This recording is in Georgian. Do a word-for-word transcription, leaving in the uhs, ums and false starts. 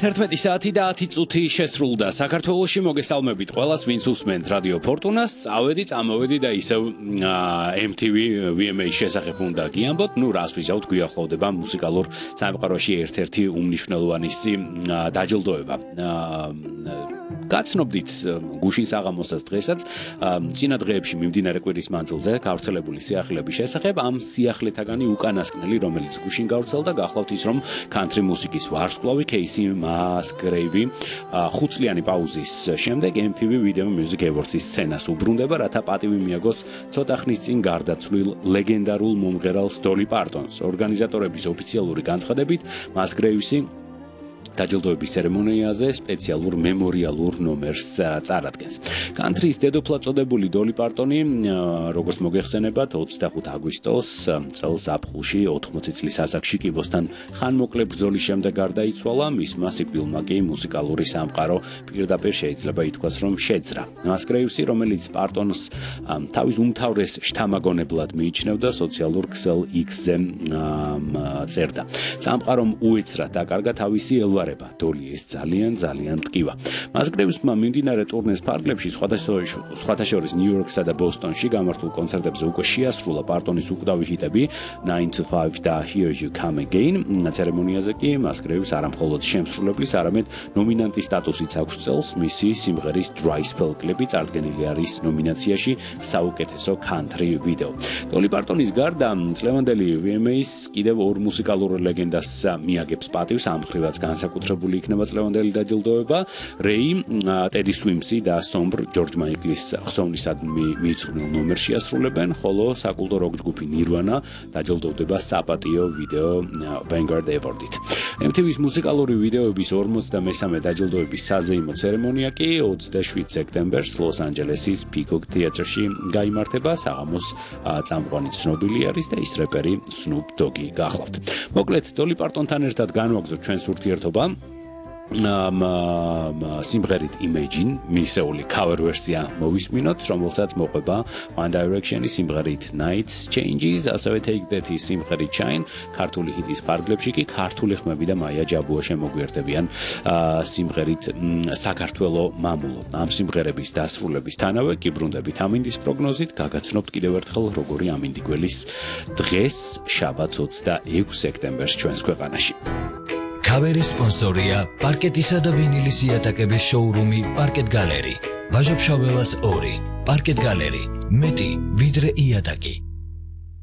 ერთმეტი საათი და ათი წუთი შესრულდა საქართველოში მოგესალმებით ყველას ვინც უსმენთ რადიო ფორტუნას წავედი წამოვედი და ისევ ემ თი ვი ვი ემ ეის შესახებ უნდა გიამბოთ ნუ რას ვიზავთ გვიახლოვდება მუსიკალურ სამყაროში ერთ-ერთი უმნიშვნელოვანესი დაჯილდოება გაცნობდით გუშინ საღამოსაც დღესაც წინა დღეებში მიმდინარე კვირის მანძილზე გავრცელებული სიახლეების შესახებ ამ სიახლეთაგანი უკანასკნელი რომელიც გუშინ გავრცელდა გახლავთ ის რომ country მუსიკის ვარსკვლავი Casey Musgrave ხუთწლიანი პაუზის შემდეგ ემ თი ვი Video Music Awards-ის სცენას უბრუნდება რათა პატივი მიაგოს ცოტა ხნის წინ გარდაცვლილ ლეგენდარულ მომღერალს Dolly Parton-ს ორგანიზატორების ოფიციალური განცხადებით Musgrave-ი დაჯილდოების ცერემონიაზე სპეციალურ მემორიალურ ნომერს წარადგენს. Country-ის დედოფლად წოდებული Dolly Parton-ი, როგორც მოგეხსენებათ, ოცდახუთი აგვისტოს წელს ზაფხულში ოთხმოცი წლის ასაკში კიბოსთან ხანმოკლე ბრძოლის შემდეგ გარდაიცვალა, მისმა სიკვდილმა კი მუსიკალური სამყარო პირდაპირ შეიძლება ითქვას, რომ შეძრა. Musgrave-ი, რომელიც Parton-ს თავის უმთავრეს შთამაგონებლად მიიჩნევდა, სოციალურ ქსელ X-ზე წერდა. სამყარომ უეცრად დაკარგა თავისი ელვა Dolly is ძალიან ძალიან მტკივა. Musgrave-მა მიმდინარე ტურნეს ფარგლებში სხვათა შორის ნიუ-იორკსა და ბოსტონში გამართულ კონცერტებზე უკვე შეასრულა Parton-ის უკვდავი ჰიტები nine to five და Here You Come Again. ცერემონიაზე კი Musgrave-ს არამხოლოდ შემსრულებლის, არამედ ნომინანტის სტატუსიც აქვს წელს მისი სიმღერის Dry Spell კლიპი წარდგენილი არის ნომინაციაში საუკეთესო country video. Dolly Parton-ის გარდა წლევანდელი ვი ემ ეის კიდევ ორ მუსიკალურ ლეგენდას მიაგებს პატივს ამ ხრივაც განსაკუთრებული იქნება წლევანდელი დაჯილდოება რეი ტედი სვიმსი და სომბრ ჯორჯ მაიკლის ხსოვნისადმი მიიწვნილ ნომერში ასრულებენ ხოლო საკულტო როკ ჯგუფი Nirvana დაჯილდოვდება საპატიო ვიდეო Vanguard Award-ით ემ თი ვის მუსიკალური ვიდეოების ორმოცდამესამე დაჯილდოების საზეიმო ცერემონია კი ოცდაშვიდ სექტემბერს ლოს-ანჯელესის Peacock თეატრში გაიმართება საღამოს წამყვანი ცნობილი არის და ის რეპერი Snoop Dogg-ი გახლავთ მოკლედ Dolly Parton-თან ერთად განვაგრძოთ ჩვენს ურთიერთობა ამ სიმღერით Imagine მისეული cover ვერსია მოვისმინოთ რომელსაც მოყვება One Direction-ის სიმღერით Nights Changes ასევე Take That-ის სიმღერით Shine ქართული ჰიტის ფარგლებში კი ქართული ხმები და მაია ჯაბუა შემოგვიერთებიან სიმღერით საქართველო მამულო ამ სიმღერების დასრულებისთანავე კი ბრუნდებით ამინდის პროგნოზით გაგაცნობთ კიდევ ერთხელ როგორი ამინდი გველის დღეს შაბათს ოცდაექვსი სექტემბერს ჩვენს ქვეყანაში Cover-ის სპონსორია პარკეტისა და ვინილის იატაკების შოურუმი Parket Gallery. ვაჟა-ფშაველას ორი. Parket Gallery. მეტი ვიდრე იატაკი.